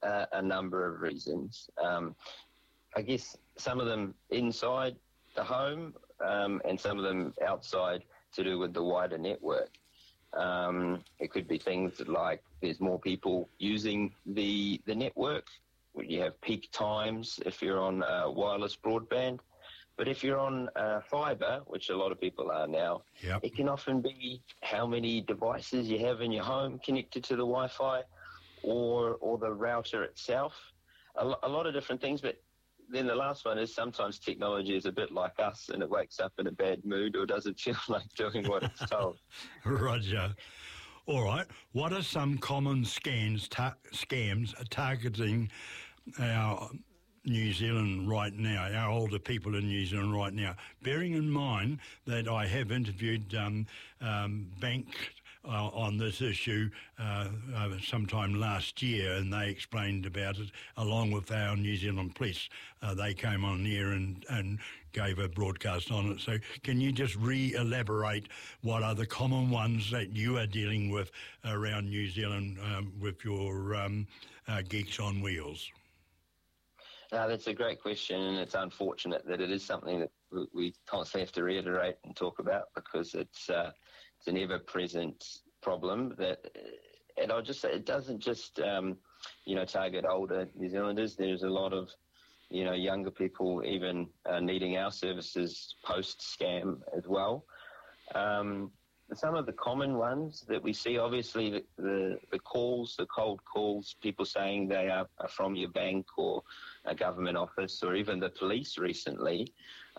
a number of reasons. I guess some of them inside the home and some of them outside to do with the wider network. It could be things like there's more people using the network. You have peak times if you're on wireless broadband. But if you're on fibre, which a lot of people are now, yep. It can often be how many devices you have in your home connected to the Wi-Fi or the router itself. A lot of different things, but then the last one is sometimes technology is a bit like us and it wakes up in a bad mood or doesn't feel like doing what it's told. Roger. All right. What are some common scams targeting our New Zealand right now, our older people in New Zealand right now? Bearing in mind that I have interviewed Bank on this issue sometime last year, and they explained about it along with our New Zealand police. They came on here and gave a broadcast on it. So can you just re-elaborate what are the common ones that you are dealing with around New Zealand with your Geeks on Wheels? That's a great question, and it's unfortunate that it is something that we constantly have to reiterate and talk about because it's an ever-present problem. And I'll just say it doesn't just target older New Zealanders. There's a lot of younger people even needing our services post-scam as well. Some of the common ones that we see, obviously, the calls, the cold calls, people saying they are from your bank or a government office or even the police recently.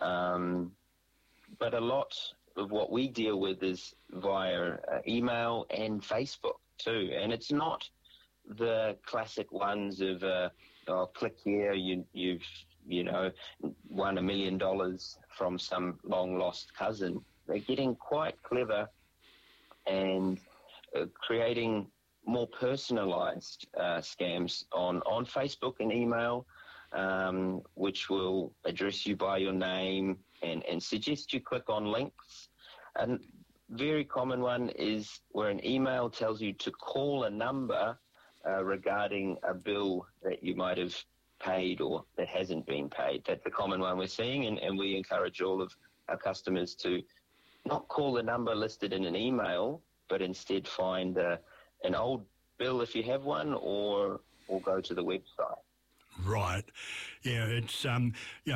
But a lot of what we deal with is via email and Facebook too. And it's not the classic ones of, click here, you've won $1 million from some long-lost cousin. They're getting quite clever and creating more personalised scams on Facebook and email, which will address you by your name and suggest you click on links. And very common one is where an email tells you to call a number regarding a bill that you might have paid or that hasn't been paid. That's the common one we're seeing, and we encourage all of our customers to not call the number listed in an email, but instead find an old bill if you have one, or go to the website. Right. Yeah, it's, I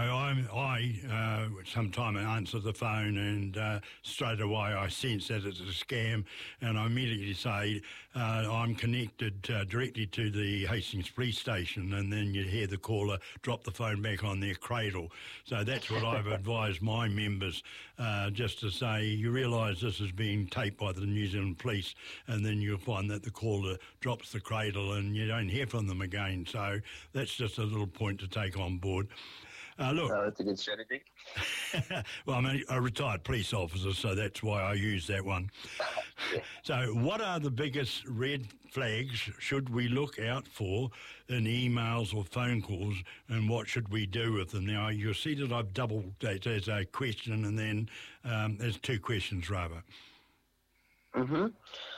sometime answer the phone and straight away I sense that it's a scam and I immediately say I'm connected directly to the Hastings Police Station, and then you hear the caller drop the phone back on their cradle. So that's what I've advised my members, just to say you realise this is being taped by the New Zealand Police, and then you'll find that the caller drops the cradle and you don't hear from them again. So that's just a little point to take on board. Look, that's a good strategy. Well, I'm a retired police officer, so that's why I use that one. Yeah. So what are the biggest red flags should we look out for in emails or phone calls, and what should we do with them? Now, you'll see that I've doubled that as a question and then as two questions, rather. Mm-hmm.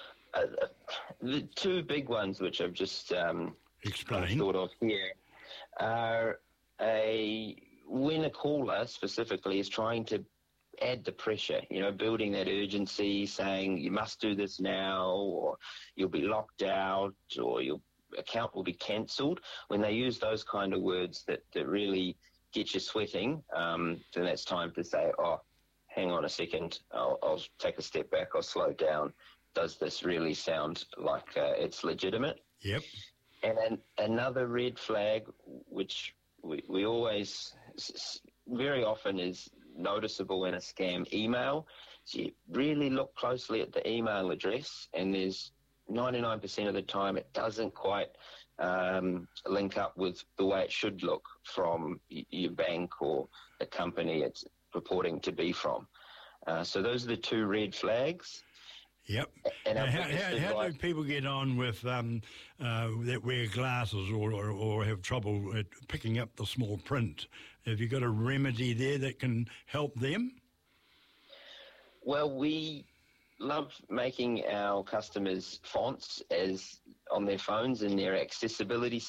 The two big ones, which I've just explained, thought of here, are when a caller specifically is trying to add the pressure, building that urgency, saying you must do this now, or you'll be locked out, or your account will be cancelled. When they use those kind of words that really get you sweating, then it's time to say, hang on a second, I'll take a step back, I'll slow down. Does this really sound like it's legitimate? Yep. And then another red flag, which we always, very often is noticeable in a scam email, so you really look closely at the email address, and there's 99% of the time it doesn't quite link up with the way it should look from your bank or the company it's purporting to be from. So those are the two red flags. Yep. And how do people get on with that wear glasses or have trouble at picking up the small print? Have you got a remedy there that can help them? Well, we love making our customers fonts as on their phones in their accessibility